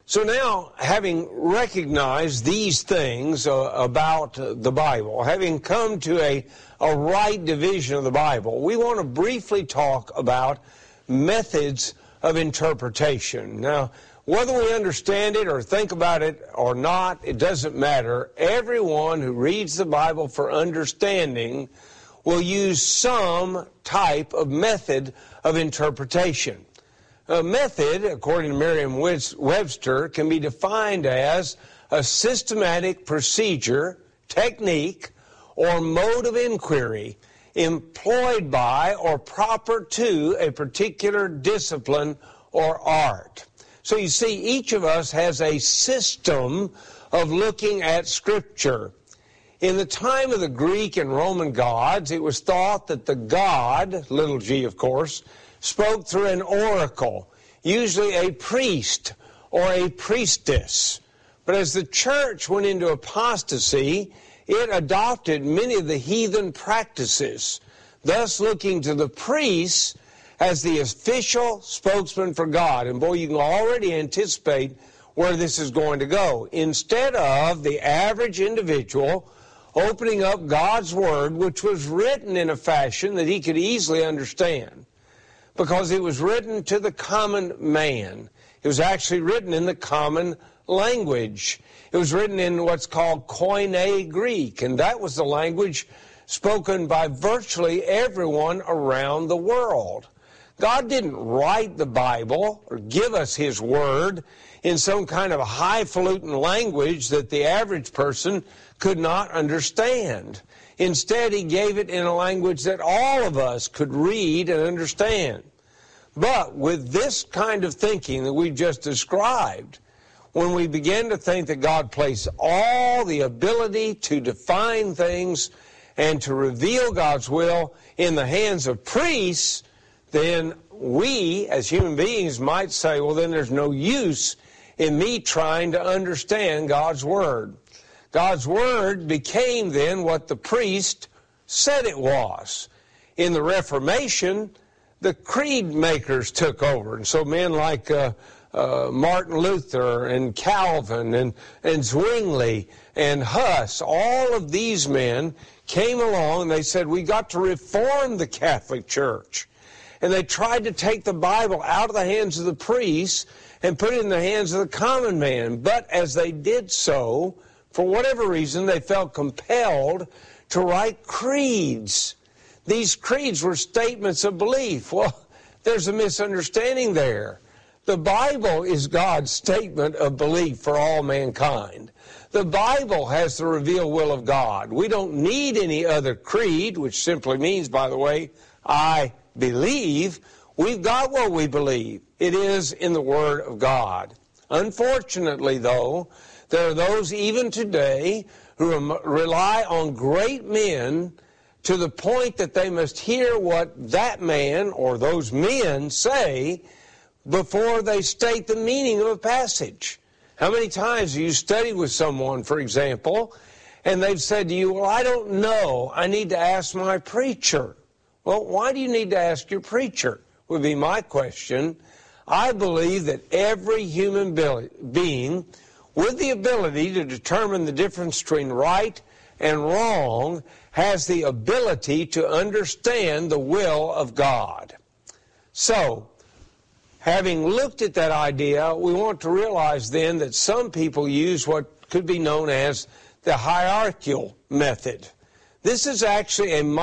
So now, having recognized these things about the Bible, having come to a right division of the Bible, we want to briefly talk about methods of interpretation. Now, whether we understand it or think about it or not, it doesn't matter. Everyone who reads the Bible for understanding will use some type of method of interpretation. A method, according to Merriam-Webster, can be defined as a systematic procedure, technique, or mode of inquiry employed by or proper to a particular discipline or art. So you see, each of us has a system of looking at Scripture. In the time of the Greek and Roman gods, it was thought that the god, little g of course, spoke through an oracle, usually a priest or a priestess. But as the church went into apostasy, it adopted many of the heathen practices, thus looking to the priests as the official spokesman for God. And boy, you can already anticipate where this is going to go. Instead of the average individual opening up God's Word, which was written in a fashion that he could easily understand, because it was written to the common man. It was actually written in the common language. It was written in what's called Koine Greek, and that was the language spoken by virtually everyone around the world. God didn't write the Bible or give us His Word in some kind of a highfalutin language that the average person could not understand. Instead, He gave it in a language that all of us could read and understand. But with this kind of thinking that we've just described, when we begin to think that God placed all the ability to define things and to reveal God's will in the hands of priests, then we, as human beings, might say, well, then there's no use in me trying to understand God's Word. God's Word became then what the priest said it was. In the Reformation, the creed makers took over. And so men like Martin Luther and Calvin and Zwingli and Huss, all of these men came along and they said, we got to reform the Catholic Church. And they tried to take the Bible out of the hands of the priests and put it in the hands of the common man. But as they did so, for whatever reason, they felt compelled to write creeds. These creeds were statements of belief. Well, there's a misunderstanding there. The Bible is God's statement of belief for all mankind. The Bible has the revealed will of God. We don't need any other creed, which simply means, by the way, I believe. We've got what we believe. It is in the Word of God. Unfortunately, though, there are those even today who rely on great men to the point that they must hear what that man or those men say before they state the meaning of a passage. How many times have you studied with someone, for example, and they've said to you, well, I don't know, I need to ask my preacher. Well, why do you need to ask your preacher, would be my question. I believe that every human being with the ability to determine the difference between right and wrong has the ability to understand the will of God. So, having looked at that idea, we want to realize then that some people use what could be known as the hierarchical method. This is actually a